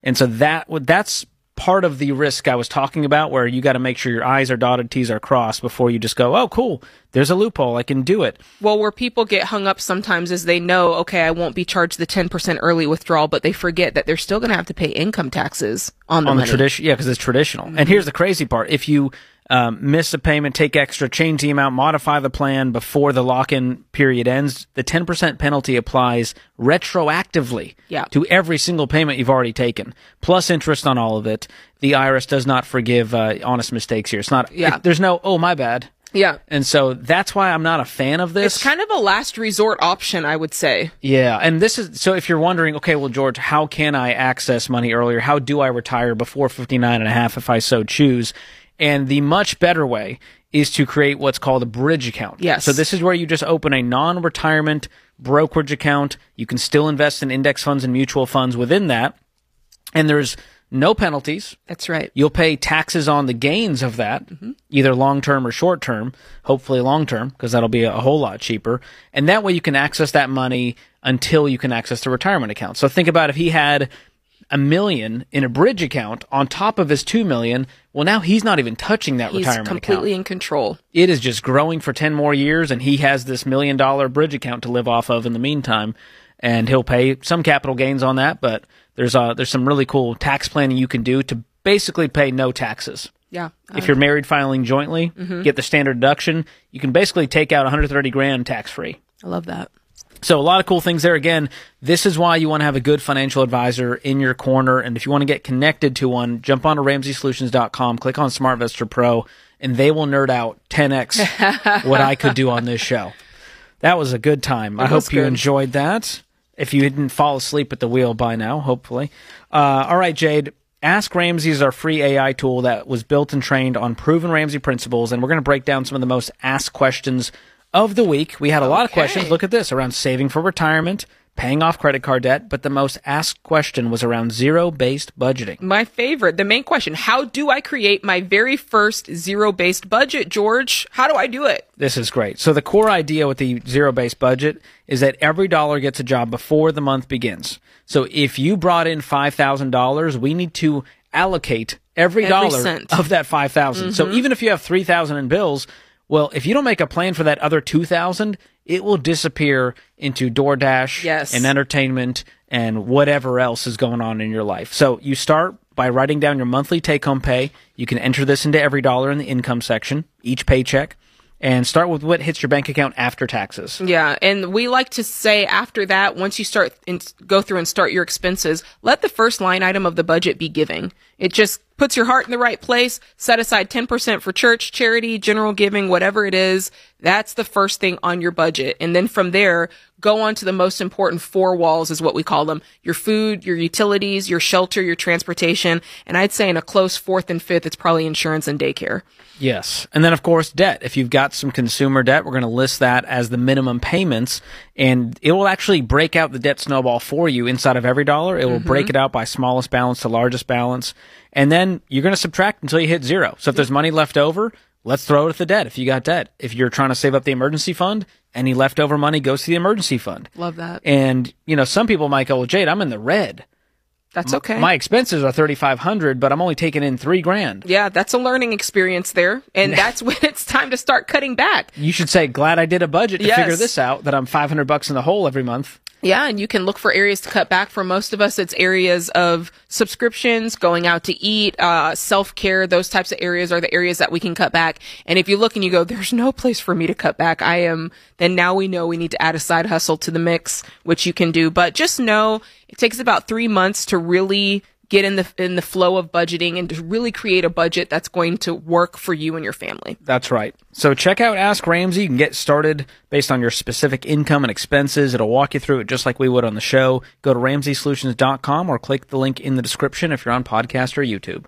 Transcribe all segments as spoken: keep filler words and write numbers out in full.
And so that that's part of the risk I was talking about, where you got to make sure your I's are dotted, T's are crossed before you just go, oh, cool, there's a loophole, I can do it. Well, where people get hung up sometimes is they know, okay, I won't be charged the ten percent early withdrawal, but they forget that they're still going to have to pay income taxes on the on money. the tradition, yeah, because it's traditional. Mm-hmm. And here's the crazy part: if you um, miss a payment, take extra, change the amount, modify the plan before the lock-in period ends, the ten percent penalty applies retroactively yeah. to every single payment you've already taken, plus interest on all of it. The I R S does not forgive uh, honest mistakes here. It's not. Yeah. It, there's no, oh, my bad. Yeah. And so that's why I'm not a fan of this. It's kind of a last resort option, I would say. Yeah. And this is, so if you're wondering, okay, well, George, how can I access money earlier? How do I retire before fifty-nine and a half if I so choose? And the much better way is to create what's called a bridge account. Yes. So this is where you just open a non-retirement brokerage account. You can still invest in index funds and mutual funds within that. And there's no penalties. That's right. You'll pay taxes on the gains of that, mm-hmm. either long-term or short-term, hopefully long-term, because that'll be a whole lot cheaper. And that way you can access that money until you can access the retirement account. So think about if he had a million in a bridge account on top of his two million, well, now he's not even touching that he's retirement account. He's completely in control. It is just growing for ten more years, and he has this million-dollar bridge account to live off of in the meantime. And he'll pay some capital gains on that, but there's uh, there's some really cool tax planning you can do to basically pay no taxes. Yeah. Uh, if you're married filing jointly, mm-hmm. get the standard deduction, you can basically take out one hundred thirty grand tax-free. I love that. So a lot of cool things there. Again, this is why you want to have a good financial advisor in your corner. And if you want to get connected to one, jump on to Ramsey Solutions dot com, click on SmartVestor Pro, and they will nerd out ten x what I could do on this show. That was a good time. It I hope you good. enjoyed that. If you didn't fall asleep at the wheel by now, hopefully. Uh, all right, Jade. Ask Ramsey is our free A I tool that was built and trained on proven Ramsey principles, and we're going to break down some of the most asked questions of the week. We had a lot of Okay. questions. Look at this, around saving for retirement, paying off credit card debt, but the most asked question was around zero-based budgeting. My favorite, the main question, how do I create my very first zero-based budget, George? How do I do it? This is great. So the core idea with the zero-based budget is that every dollar gets a job before the month begins. So if you brought in five thousand dollars, we need to allocate every, Every dollar cent. of that five thousand dollars. Mm-hmm. So even if you have three thousand dollars in bills, well, if you don't make a plan for that other two thousand dollars, it will disappear into DoorDash Yes. and entertainment and whatever else is going on in your life. So you start by writing down your monthly take-home pay. You can enter this into every dollar in the income section, each paycheck, and start with what hits your bank account after taxes. Yeah, and we like to say after that, once you start and go through and start your expenses, let the first line item of the budget be giving. It just puts your heart in the right place. Set aside ten percent for church, charity, general giving, whatever it is. That's the first thing on your budget. And then from there, go on to the most important four walls is what we call them. Your food, your utilities, your shelter, your transportation. And I'd say in a close fourth and fifth, it's probably insurance and daycare. Yes. And then, of course, debt. If you've got some consumer debt, we're going to list that as the minimum payments, and it will actually break out the debt snowball for you inside of every dollar. It will Mm-hmm. break it out by smallest balance to largest balance, and then you're going to subtract until you hit zero. So if there's money left over, let's throw it at the debt if you got debt. If you're trying to save up the emergency fund, any leftover money goes to the emergency fund. Love that. And, you know, some people might go, well, Jade, I'm in the red. That's okay. My expenses are thirty-five hundred dollars, but I'm only taking in three grand. Yeah, that's a learning experience there. And that's when it's time to start cutting back. You should say, glad I did a budget to Yes. figure this out, that I'm five hundred bucks in the hole every month. Yeah, and you can look for areas to cut back. For most of us, it's areas of subscriptions, going out to eat, uh, self-care. Those types of areas are the areas that we can cut back. And if you look and you go, there's no place for me to cut back, I am, then now we know we need to add a side hustle to the mix, which you can do. But just know it takes about three months to really get in the in the flow of budgeting and to really create a budget that's going to work for you and your family. That's right. So check out Ask Ramsey. You can get started based on your specific income and expenses. It'll walk you through it just like we would on the show. Go to Ramsey Solutions dot com or click the link in the description if you're on podcast or YouTube.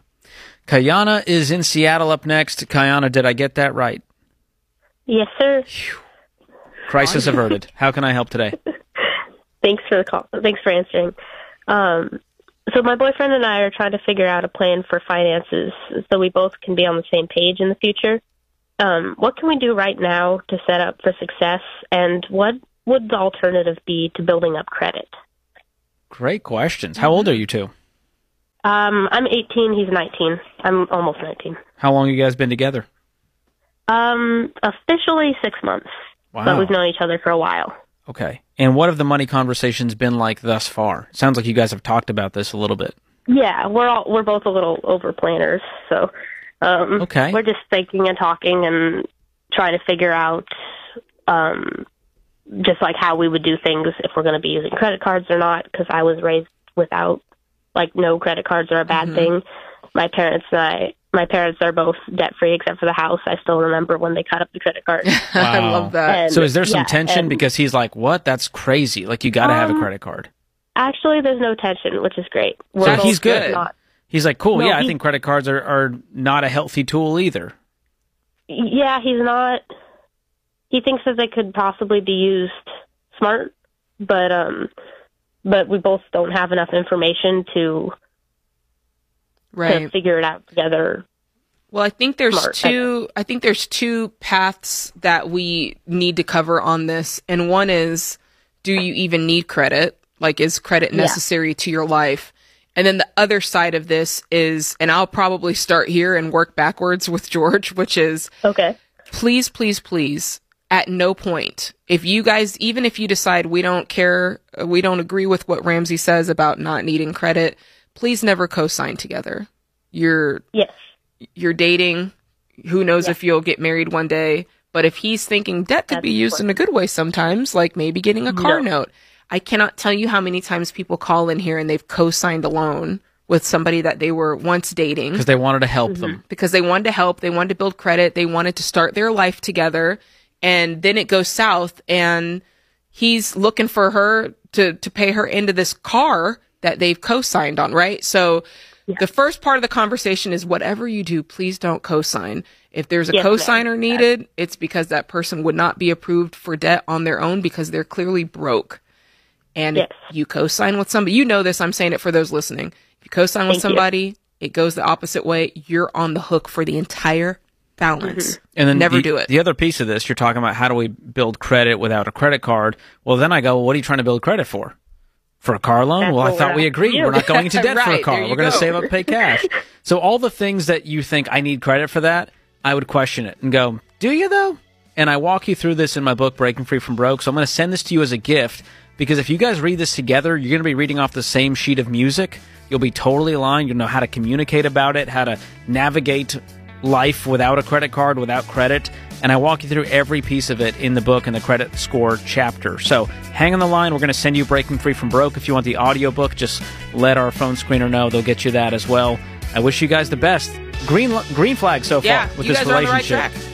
Kayana is in Seattle up next. Kayana, did I get that right? Yes, sir. Crisis averted. How can I help today? Thanks for the call. Thanks for answering. Um, so my boyfriend and I are trying to figure out a plan for finances so we both can be on the same page in the future. Um, what can we do right now to set up for success, and what would the alternative be to building up credit? Great questions. How old are you two? Um, I'm eighteen. He's nineteen. I'm almost nineteen. How long have you guys been together? Um, officially six months. Wow. But we've known each other for a while. Okay. And what have the money conversations been like thus far? It sounds like you guys have talked about this a little bit. Yeah, we're all we're both a little over planners, so um, okay. we're just thinking and talking and trying to figure out um, just like how we would do things if we're going to be using credit cards or not. Because I was raised without, like, no credit cards are a bad mm-hmm. thing. My parents and I, my parents are both debt free except for the house. I still remember when they cut up the credit card. Wow. I love that. And, so is there some yeah, tension and, because he's like, what? That's crazy. Like, you got to um, have a credit card. Actually, there's no tension, which is great. We're so both he's good. Not, he's like, cool. no, yeah, he, I think credit cards are, are not a healthy tool either. Yeah, he's not. He thinks that they could possibly be used smart, but um, but we both don't have enough information to right. to figure it out together. Well, I think there's smart. two. I think there's two paths that we need to cover on this, and one is, do you even need credit? Like, is credit necessary yeah. to your life? And then the other side of this is, and I'll probably start here and work backwards with George, which is, okay, please, please, please, at no point, if you guys, even if you decide we don't care, we don't agree with what Ramsey says about not needing credit, please never co-sign together. You're, yes. you're dating. Who knows yes. if you'll get married one day. But if he's thinking debt could That's be used important. in a good way sometimes, like maybe getting a car no. note. I cannot tell you how many times people call in here and they've co-signed a loan with somebody that they were once dating. Because they wanted to help mm-hmm. them. Because they wanted to help. They wanted to build credit. They wanted to start their life together. And then it goes south and he's looking for her to, to pay her into this car that they've co-signed on, right? So yeah. the first part of the conversation is whatever you do, please don't co-sign. If there's a yes, co-signer ma'am. needed, it's because that person would not be approved for debt on their own because they're clearly broke. And yes. if you co-sign with somebody, you know this, I'm saying it for those listening. If you co-sign with Thank somebody, you. it goes the opposite way. You're on the hook for the entire balance. Mm-hmm. And then never the, do it. The other piece of this, you're talking about how do we build credit without a credit card? Well, then I go, well, what are you trying to build credit for? For a car loan? That's well, I thought we agreed. We're not going into debt right, for a car. We're going to save up, pay cash. So all the things that you think I need credit for that, I would question it and go, do you though? And I walk you through this in my book, Breaking Free from Broke. So I'm going to send this to you as a gift because if you guys read this together, you're going to be reading off the same sheet of music. You'll be totally aligned. You'll know how to communicate about it, how to navigate life without a credit card, without credit. And I walk you through every piece of it in the book in the credit score chapter. So hang on the line. We're going to send you Breaking Free from Broke. If you want the audiobook, just let our phone screener know. They'll get you that as well. I wish you guys the best. Green green flag so far yeah, with you this guys are on the right relationship. track.